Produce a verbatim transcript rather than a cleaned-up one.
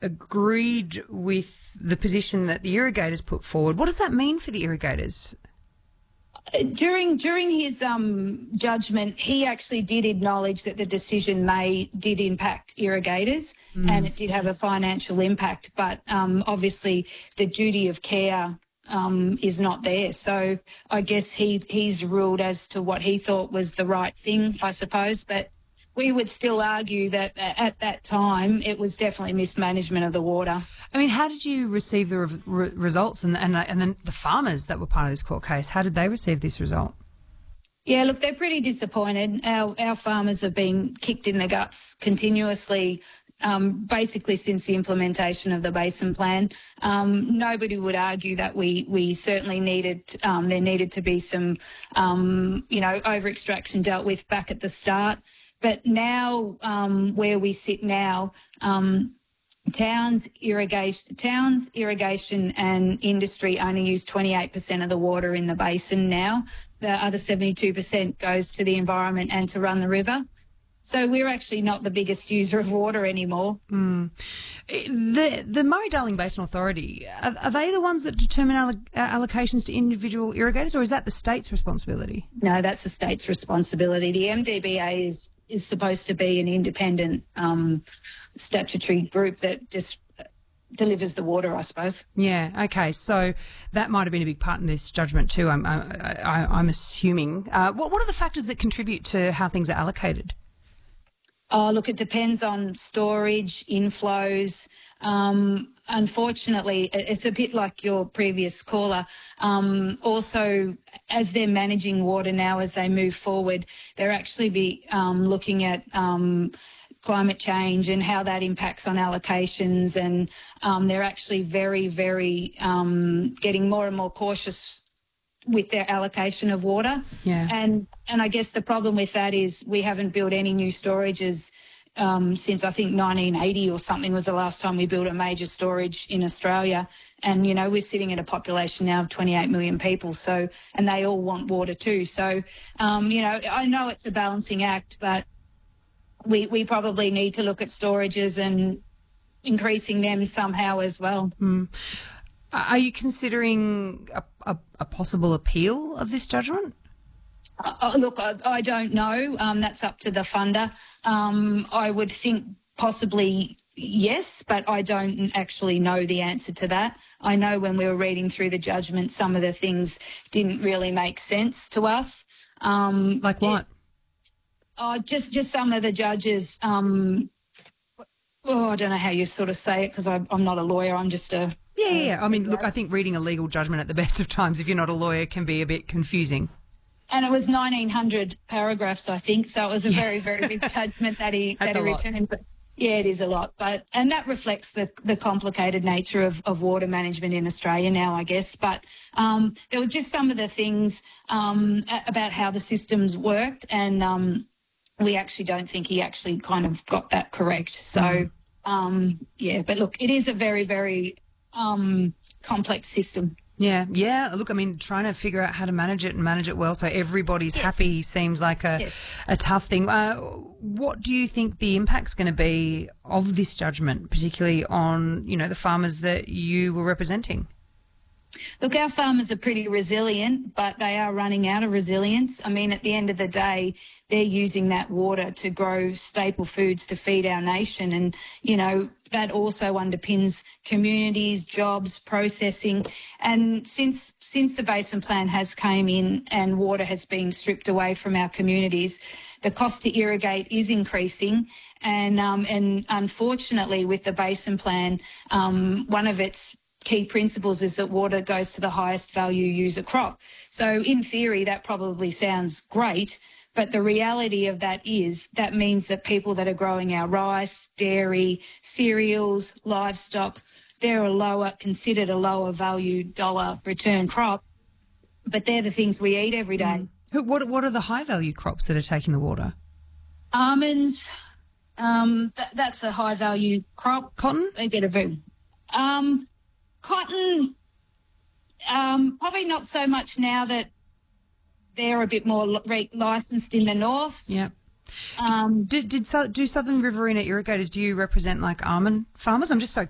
agreed with the position that the irrigators put forward. What does that mean for the irrigators? During during his um, judgment, he actually did acknowledge that the decision may did impact irrigators mm. and it did have a financial impact, but um, obviously the duty of care um, is not there. So I guess he he's ruled as to what he thought was the right thing, I suppose, but we would still argue that at that time it was definitely mismanagement of the water. I mean, how did you receive the re- re- results and, and, and then the farmers that were part of this court case, how did they receive this result? Yeah, look, they're pretty disappointed. Our, our farmers have been kicked in the guts continuously, um, basically since the implementation of the Basin Plan. Um, nobody would argue that we, we certainly needed, um, there needed to be some, um, you know, over-extraction dealt with back at the start. But now, um, where we sit now, um, towns, irrigation, towns, irrigation and industry only use twenty-eight percent of the water in the basin now. The other seventy-two percent goes to the environment and to run the river. So we're actually not the biggest user of water anymore. Mm. The the Murray-Darling Basin Authority, are, are they the ones that determine alloc- allocations to individual irrigators, or is that the state's responsibility? No, that's the state's responsibility. The M D B A is is supposed to be an independent um, statutory group that just delivers the water, I suppose. Yeah, okay. So that might have been a big part in this judgment too, I'm, I, I, I'm assuming. Uh, what, what are the factors that contribute to how things are allocated? Oh, look, it depends on storage, inflows. Um, unfortunately, it's a bit like your previous caller. Um, also, as they're managing water now, as they move forward, they're actually be um, looking at um, climate change and how that impacts on allocations, and um, they're actually very, very um, getting more and more cautious with their allocation of water. Yeah. And and I guess the problem with that is we haven't built any new storages um, since I think nineteen eighty or something was the last time we built a major storage in Australia. And, you know, we're sitting at a population now of twenty-eight million people, so, and they all want water too. So, um, you know, I know it's a balancing act, but we, we probably need to look at storages and increasing them somehow as well. Mm. Are you considering a, a, a possible appeal of this judgment? Uh, look, I, I don't know. Um, that's up to the funder. Um, I would think possibly yes, but I don't actually know the answer to that. I know when we were reading through the judgment, some of the things didn't really make sense to us. Um, like what? It, oh, just, just some of the judges. Um, oh, I don't know how you sort of say it because I'm not a lawyer. I'm just a... Yeah, yeah, yeah. I mean, look, I think reading a legal judgment at the best of times, if you're not a lawyer, can be a bit confusing. And it was nineteen hundred paragraphs, I think, so it was a very, very big judgment that he, that he returned. But yeah, it is a lot. But and that reflects the, the complicated nature of, of water management in Australia now, I guess. But um, there were just some of the things um, about how the systems worked, and um, we actually don't think he actually kind of got that correct. So, mm. um, yeah, but look, it is a very, very... Um, complex system. Yeah, yeah. Look, I mean, trying to figure out how to manage it and manage it well so everybody's yes. happy seems like a, yes. a tough thing. Uh, what do you think the impact's going to be of this judgment, particularly on, you know, the farmers that you were representing? Look, our farmers are pretty resilient, but they are running out of resilience. I mean, at the end of the day, they're using that water to grow staple foods to feed our nation. And, you know, that also underpins communities, jobs, processing. And since since the Basin Plan has came in and water has been stripped away from our communities, the cost to irrigate is increasing. And, um, and unfortunately, with the Basin Plan, um, one of its key principles is that water goes to the highest value user crop. So in theory, that probably sounds great, but the reality of that is that means that people that are growing our rice, dairy, cereals, livestock, they're a lower, considered a lower value dollar return crop, but they're the things we eat every day. Mm. What, what are the high value crops that are taking the water? Almonds, um, th- that's a high value crop. Cotton? They get a very... Um, Cotton, um, probably not so much now that they're a bit more li- licensed in the north. Yeah. Um, did, did do Southern Riverina irrigators, do you represent like almond farmers? I'm just so